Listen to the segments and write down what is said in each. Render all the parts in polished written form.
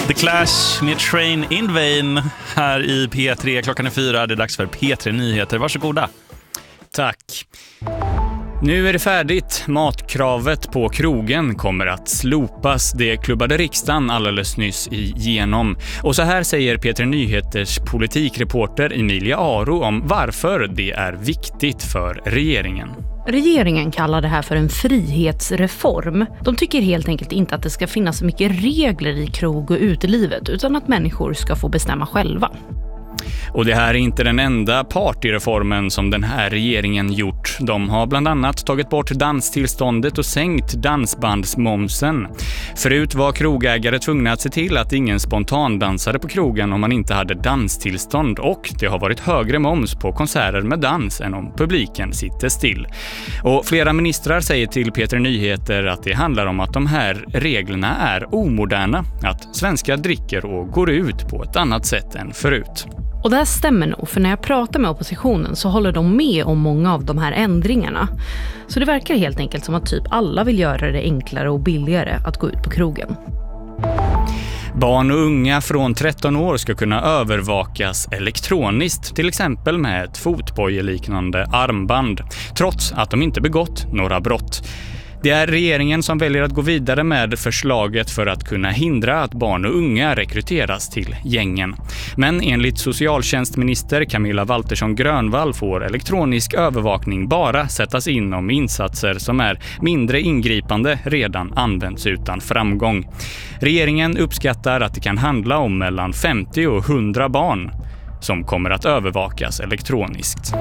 The Clash med Train in Vain här i P3. Klockan är 4, det är dags för P3 Nyheter. Varsågoda. Tack. Nu är det färdigt. Matkravet på krogen kommer att slopas. Det klubbade riksdagen alldeles nyss igenom. Och så här säger P3 Nyheters politikreporter Emilia Aro om varför det är viktigt för regeringen. Regeringen kallar det här för en frihetsreform. De tycker helt enkelt inte att det ska finnas så mycket regler i krog- och utelivet utan att människor ska få bestämma själva. Och det här är inte den enda partyreformen som den här regeringen gjort. De har bland annat tagit bort danstillståndet och sänkt dansbandsmomsen. Förut var krogägare tvungna att se till att ingen spontandansade på krogen om man inte hade danstillstånd, och det har varit högre moms på konserter med dans än om publiken sitter still. Och flera ministrar säger till P3 Nyheter att det handlar om att de här reglerna är omoderna, att svenskar dricker och går ut på ett annat sätt än förut. Och det här stämmer nog, för när jag pratar med oppositionen så håller de med om många av de här ändringarna. Så det verkar helt enkelt som att typ alla vill göra det enklare och billigare att gå ut på krogen. Barn och unga från 13 år ska kunna övervakas elektroniskt, till exempel med ett fotbojeliknande armband, trots att de inte begått några brott. Det är regeringen som väljer att gå vidare med förslaget för att kunna hindra att barn och unga rekryteras till gängen. Men enligt socialtjänstminister Camilla Waltersson Grönvall får elektronisk övervakning bara sättas in om insatser som är mindre ingripande redan används utan framgång. Regeringen uppskattar att det kan handla om mellan 50 och 100 barn som kommer att övervakas elektroniskt.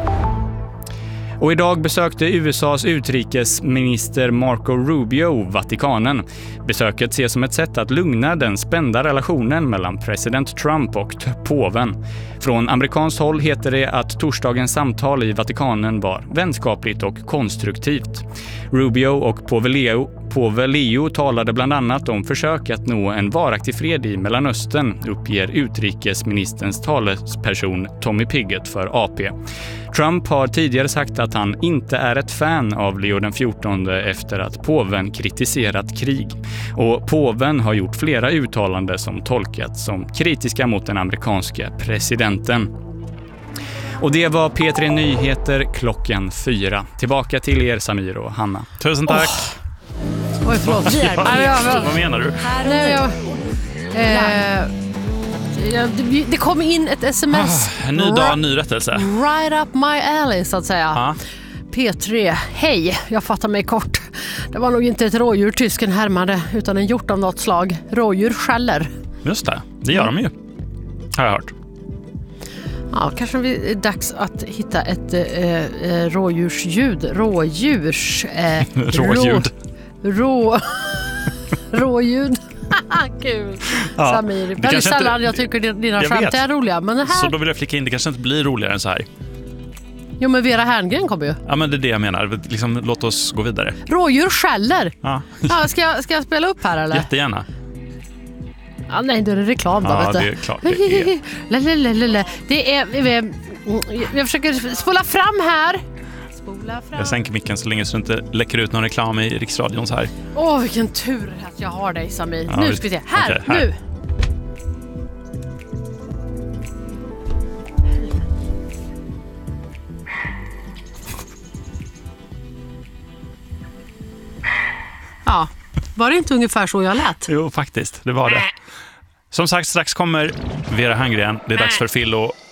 Och idag besökte USAs utrikesminister Marco Rubio Vatikanen. Besöket ses som ett sätt att lugna den spända relationen mellan president Trump och påven. Från amerikanskt håll heter det att torsdagens samtal i Vatikanen var vänskapligt och konstruktivt. Rubio och påve Leo talade bland annat om försök att nå en varaktig fred i Mellanöstern, uppger utrikesministerns talesperson Tommy Pigott för AP. Trump har tidigare sagt att han inte är ett fan av Leo den 14 efter att påven kritiserat krig. Och påven har gjort flera uttalanden som tolkats som kritiska mot den amerikanska presidenten. Och det var P3 Nyheter klockan 4. Tillbaka till er, Samir och Hanna. Tusen tack. Oj, förlåt. Vad menar du? Det kom in ett sms. En ny dag, ny rättelse. Right up my alley, så att säga. P3, hej, jag fattar mig kort. Det var nog inte ett rådjur tysken härmade, utan en hjort av något slag. Rådjur skäller. Just det gör de ju. Har jag hört. Ja, kanske det är dags att hitta ett rådjursljud. Rådjud. Kul. Ja, Samir. Väldigt sällan jag tycker dina skämt är roliga. Men det här... Så då vill jag flika in, det kanske inte blir roligare än så här. Jo, men Vera Herngren kommer ju. Ja, men det är det jag menar. Liksom, låt oss gå vidare. Rådjur skäller. Ja. Ja, ska jag spela upp här eller? Jättegärna. Ja, nej, det är reklam då, vet du. Ja, det är klart det är. Det är... Jag försöker spola fram här. Jag sänker micken så länge så det inte läcker ut någon reklam i Riksradion så här. Åh, vilken tur att jag har dig, Samir. Ja, nu ska vi se. Här, okay, nu. Ja, var det inte ungefär så jag lät? Jo, faktiskt. Det var det. Som sagt, strax kommer Vera Herngren. Det är dags för Phil och